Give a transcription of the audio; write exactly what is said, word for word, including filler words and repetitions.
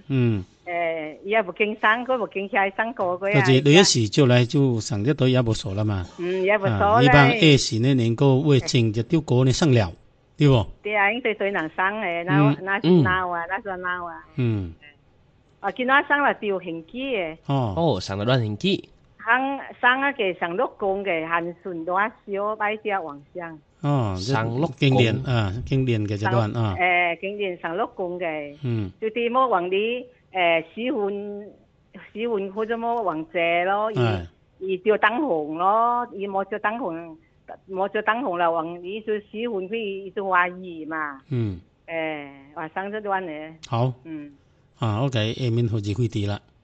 嗯。 诶，伊也无经生，佢无经下生过个就是第一时就来就上得到也无错了嘛。 嗯，也无啊， 错一般咧。 二时呢能够为情就丢过呢生了，对不？ 对啊，因对对能生诶，那那是闹啊，那是闹啊。 嗯。 啊，今仔生了掉hình機嘅。 哦。 哦，上了亂hình機。 行生啊嘅上六公嘅，韓順多少擺啲往上。 哦， 上六經典啊，經典嘅這段啊。 誒，經典上六公嘅。 嗯。 就啲麼往啲誒使喚使喚或者麼往借咯，而而叫燈紅咯，而冇叫燈紅，冇叫燈紅啦，往呢就使喚佢就話兒嘛。 嗯。 誒，話生這段咧。 好。 嗯。 啊，OK，下面好似開啲啦。